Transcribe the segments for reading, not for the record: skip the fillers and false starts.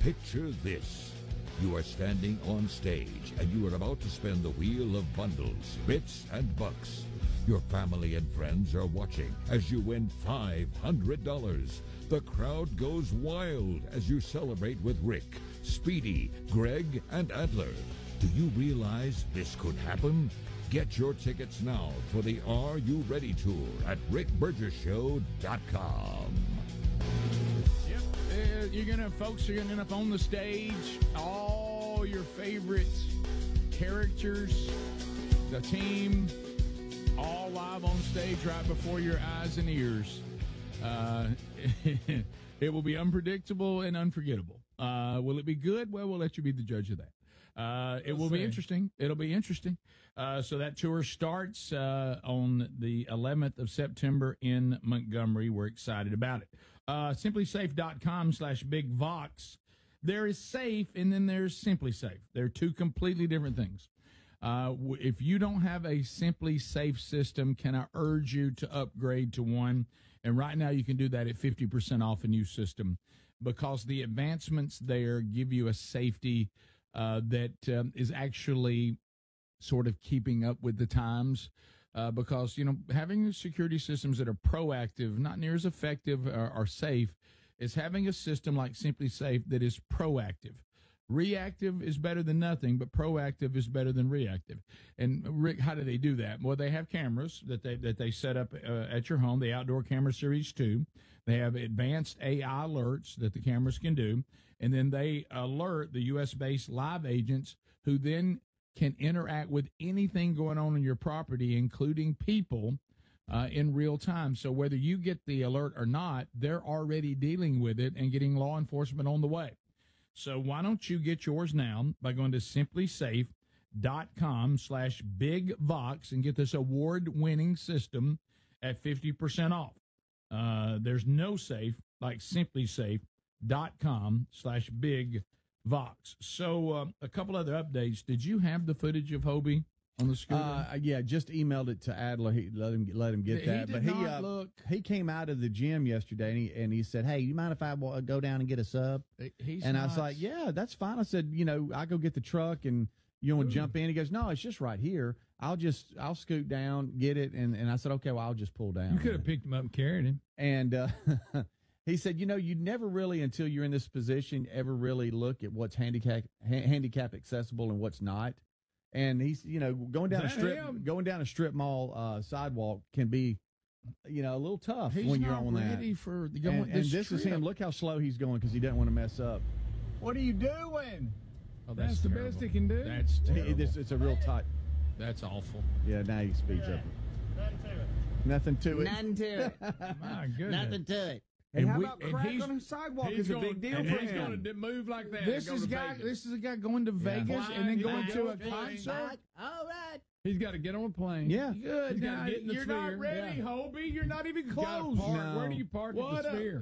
Picture this. You are standing on stage and you are about to spin the wheel of bundles, bits, and bucks. Your family and friends are watching as you win $500. The crowd goes wild as you celebrate with Rick, Speedy, Greg, and Adler. Do you realize this could happen? Get your tickets now for the Are You Ready tour at rickburgesshow.com. Folks are gonna end up on the stage. All your favorite characters, the team, all live on stage right before your eyes and ears. It will be unpredictable and unforgettable. Will it be good? Well, we'll let you be the judge of that. It will be interesting. It'll be interesting. So that tour starts on the 11th of September in Montgomery. We're excited about it. SimpliSafe.com/BigVox. There is safe, and then there's Simply Safe. They're two completely different things. If you don't have a Simply Safe system, can I urge you to upgrade to one? And right now you can do that at 50% off a new system, because the advancements there give you a safety that is actually sort of keeping up with the times, because, having security systems that are proactive, not near as effective or safe, is having a system like Simply Safe that is proactive. Reactive is better than nothing, but proactive is better than reactive. And Rick, how do they do that? Well, they have cameras that they set up at your home, the Outdoor Camera Series 2. They have advanced AI alerts that the cameras can do, and then they alert the U.S.-based live agents, who then can interact with anything going on your property, including people, in real time. So whether you get the alert or not, they're already dealing with it and getting law enforcement on the way. So why don't you get yours now by going to SimpliSafe.com/BigVox and get this award-winning system at 50% off. There's no safe like SimpliSafe.com/BigVox. So a couple other updates. Did you have the footage of Hobie on the scooter? Yeah, just emailed it to Adler. He let him get that. But he came out of the gym yesterday and he said, "Hey, you mind if I go down and get a sub?" I was like, "Yeah, that's fine." I said, I go get the truck and you want to jump in. He goes, "No, it's just right here. I'll scoot down, get it." And I said, "Okay, well, I'll just pull down." You could have picked him up and carried him. And he said, you never really, until you're in this position, ever really look at what's handicap accessible and what's not. And he's, going down a strip mall sidewalk can be, a little tough when you're on that. He's not ready for going. And this is him. Look how slow he's going because he doesn't want to mess up. What are you doing? Oh, that's the best he can do. That's terrible. It's a real tight. That's awful. Yeah, now he speeds up. Nothing to it. Nothing to it. My goodness. Nothing to it. And how about crack on the sidewalk is a big deal for He's him. going to move like that. This is a guy going to Vegas and then going to a concert. All right. He's got to get on a plane. Yeah. Good. Now, Get in the you're sphere. not ready, Hobie. You're not even close. No. Where do you park at the sphere?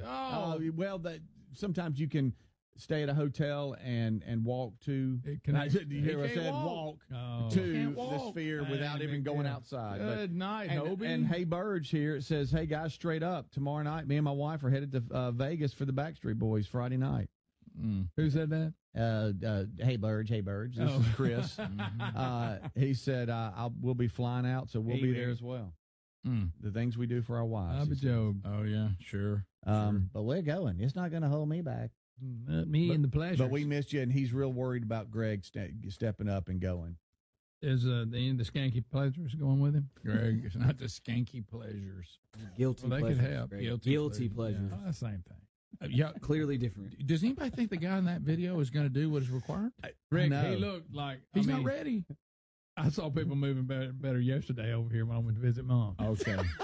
Sometimes you can stay at a hotel and walk to. You hear I said walk to the sphere without even going outside. Good night, Hobie. And Hey Burge here, it says, "Hey guys, straight up, tomorrow night, me and my wife are headed to Vegas for the Backstreet Boys Friday night." Who said that? Hey Burge. This is Chris. He said, we'll be flying out, so we'll be there as well. The things we do for our wives. Oh, yeah, sure. But we're going. It's not going to hold me back. Me and the pleasure. But we missed you, and he's real worried about Greg stepping up and going. Is the skanky pleasures going with him? Greg, it's not the skanky pleasures. Guilty Well, they pleasures. could help. Greg. Guilty pleasures. Oh, the same thing. Yeah. Clearly different. Does anybody think the guy in that video is going to do what is required? Rick, No. he looked like He's not ready. I saw people moving better yesterday over here when I went to visit Mom. Okay. A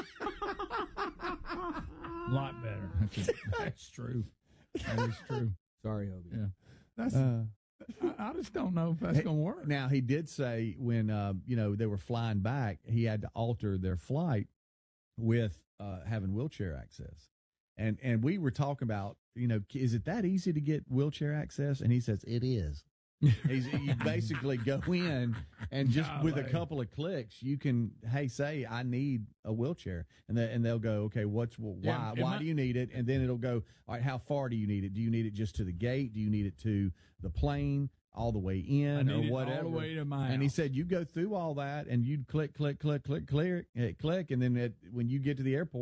lot better. That's true. That is true. Sorry, Hobie. Yeah. That's. I just don't know if that's going to work. Now, he did say when, they were flying back, he had to alter their flight with having wheelchair access. And we were talking about, is it that easy to get wheelchair access? And he says, it is. You basically go in and just with a Golly. couple of clicks, you can say I need a wheelchair, and they'll go, okay, why do you need it? And then it'll go, all right, how far do you need it? Do you need it just to the gate? Do you need it to the plane? All the way in or whatever. All the way to my and he house. said you go through all that and you'd click, and then when you get to the airport.